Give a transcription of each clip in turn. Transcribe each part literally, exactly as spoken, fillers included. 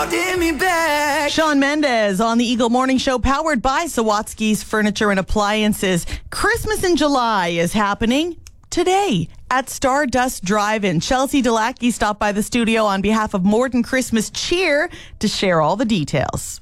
holding me back. Shawn Mendes on the Eagle Morning Show, powered by Sawatsky's Furniture and Appliances. Christmas in July is happening today at Stardust Drive-In. Chelsea Delackey stopped by the studio on behalf of Morden Christmas Cheer to share all the details.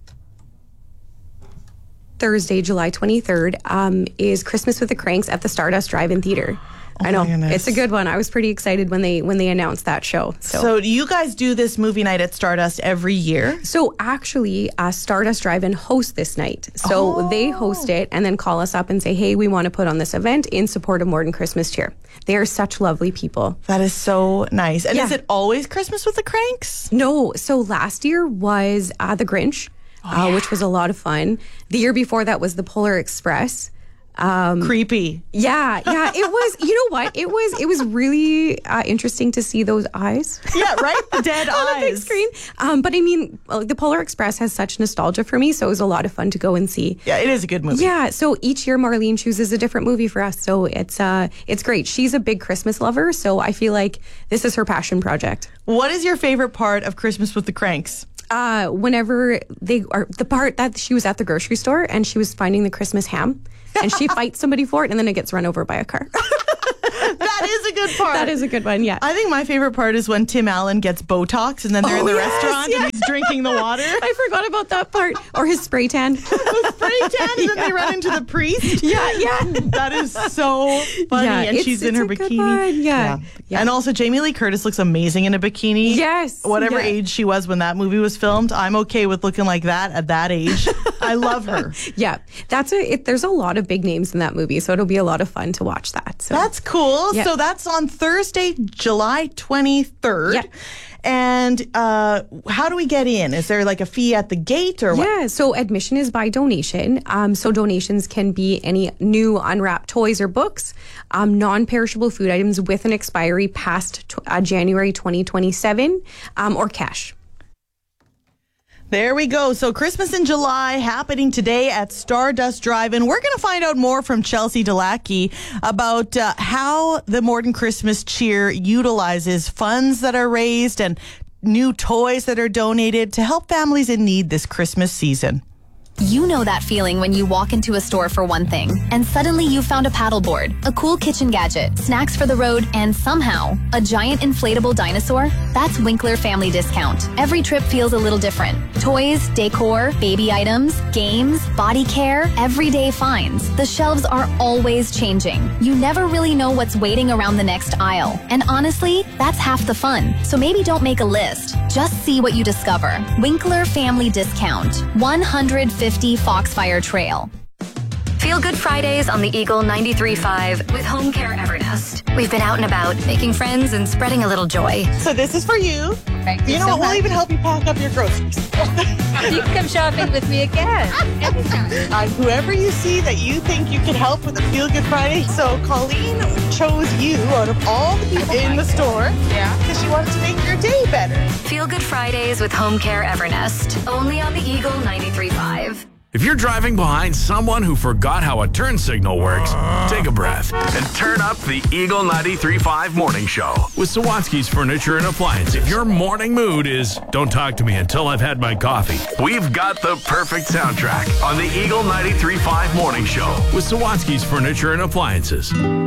Thursday, July twenty-third, um, is Christmas with the Cranks at the Stardust Drive-In Theater. Oh I know, my it's a good one. I was pretty excited when they when they announced that show. So, So you guys do this movie night at Stardust every year? so actually, uh, Stardust Drive-In hosts this night. So Oh. they host it and then call us up and say, hey, we want to put on this event in support of Morden Christmas Cheer. They are such lovely people. That is so nice. And Yeah. is it always Christmas with the Cranks? No, so last year was uh, The Grinch, uh, which was a lot of fun. The year before that was The Polar Express. Um, Creepy. Yeah, yeah, it was. You know what? It was. It was really uh, interesting to see those eyes. Yeah, right? The dead on eyes. a big screen. Um, but I mean, well, the Polar Express has such nostalgia for me, so it was a lot of fun to go and see. Yeah, it is a good movie. Yeah, so each year Marlene chooses a different movie for us, so it's uh, it's great. She's a big Christmas lover, so I feel like this is her passion project. What is your favorite part of Christmas with the Cranks? Uh, whenever they are the part that she was at the grocery store and she was finding the Christmas ham, and she fights somebody for it, and then it gets run over by a car. That is a good part. That is a good one, yeah. I think my favorite part is when Tim Allen gets Botox and then they're Oh, in the yes, restaurant yes. and he's drinking the water. I forgot about that part. Or his spray tan. The spray tan and then they run into the priest. Yeah, yeah. That is so funny. Yeah, and it's- she's in it's her a good bikini. one, yeah. Yeah. And also Jamie Lee Curtis looks amazing in a bikini. Yes, Whatever yeah. age she was when that movie was filmed, I'm okay with looking like that at that age. I love her. Yeah, that's a. It, there's a lot of big names in that movie, so it'll be a lot of fun to watch that. So. That's cool. Yeah. So that's on Thursday, July twenty-third. Yeah. And uh, how do we get in? Is there like a fee at the gate or what? Yeah, so admission is by donation. Um, so donations can be any new unwrapped toys or books, um, non-perishable food items with an expiry past tw- uh, January twenty twenty-seven, um, or cash. There we go. So Christmas in July happening today at Stardust Drive-In. We're going to find out more from Chelsea Delackey about uh, how the Morden Christmas Cheer utilizes funds that are raised and new toys that are donated to help families in need this Christmas season. You know that feeling when you walk into a store for one thing, and suddenly you've found a paddleboard, a cool kitchen gadget, snacks for the road, and somehow a giant inflatable dinosaur? That's Winkler Family Discount. Every trip feels a little different. Toys, decor, baby items, games, body care, everyday finds. The shelves are always changing. You never really know what's waiting around the next aisle. And honestly, that's half the fun. So maybe don't make a list. Just see what you discover. Winkler Family Discount. one hundred fifty Foxfire Trail. Feel Good Fridays on the Eagle ninety-three point five with Home Care Evernest. We've been out and about, making friends and spreading a little joy. So this is for you. Thank You know what? We'll even help you pack up your groceries. You can come shopping with me again. Anytime. Uh, whoever you see that you think you can help with a Feel Good Friday. So Colleen chose you out of all the people in the store. Yeah. Because she wanted to make your day better. Feel Good Fridays with Home Care Evernest. Only on the Eagle ninety-three point five. If you're driving behind someone who forgot how a turn signal works, take a breath and turn up the Eagle ninety-three point five Morning Show with Sawatsky's Furniture and Appliances. If your morning mood is, don't talk to me until I've had my coffee, we've got the perfect soundtrack on the Eagle ninety-three point five Morning Show with Sawatsky's Furniture and Appliances.